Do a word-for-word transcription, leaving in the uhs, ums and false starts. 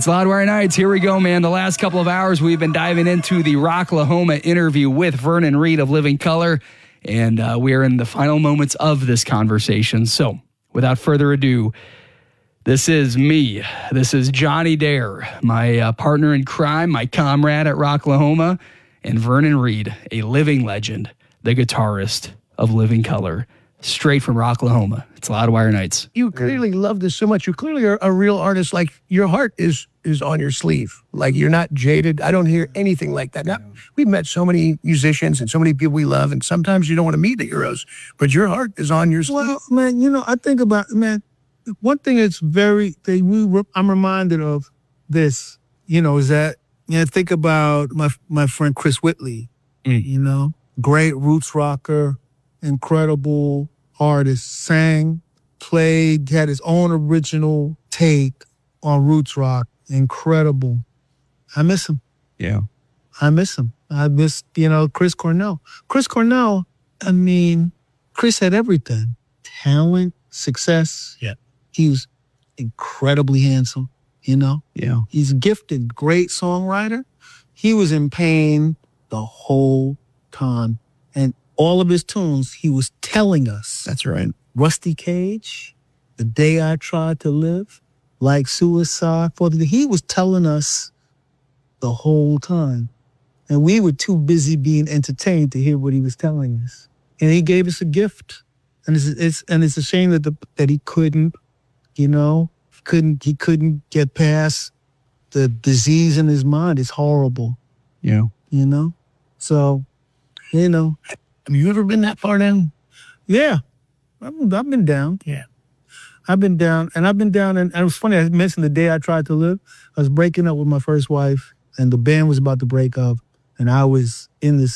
It's Loudwire Nights. Here we go, man. The last couple of hours, we've been diving into the Rocklahoma interview with Vernon Reid of Living Colour, and uh, we're in the final moments of this conversation. So, without further ado, this is me. This is Johnny Dare, my uh, partner in crime, my comrade at Rocklahoma, and Vernon Reid, a living legend, the guitarist of Living Colour, straight from Rocklahoma. It's Loudwire Nights. You clearly love this so much. You clearly are a real artist. Like, your heart is is on your sleeve. Like, you're not jaded. I don't hear anything like that. Now, we've met so many musicians and so many people we love, and sometimes you don't want to meet the heroes, but your heart is on your sleeve. Well, man, you know, I think about, man, one thing that's very, that we, I'm reminded of this, you know, is that, you know, think about my my friend Chris Whitley, mm. you know, great roots rocker, incredible artist, sang, played, had his own original take on roots rock. Incredible. I miss him. Yeah. I miss him. I miss, you know, Chris Cornell. Chris Cornell, I mean, Chris had everything. Talent, success. Yeah. He was incredibly handsome, you know? Yeah. He's a gifted, great songwriter. He was in pain the whole time. And all of his tunes, he was telling us. That's right. Rusty Cage, The Day I Tried to Live, Like Suicide. For the, he was telling us the whole time. And we were too busy being entertained to hear what he was telling us. And he gave us a gift. And it's, it's and it's a shame that the, that he couldn't, you know, couldn't he couldn't get past the disease in his mind. It's horrible. Yeah. You know? So, you know. Have you ever been that far down? Yeah. I've, I've been down. Yeah. I've been down. And I've been down. And, and it was funny. I mentioned the day I tried to live. I was breaking up with my first wife, and the band was about to break up. And I was in this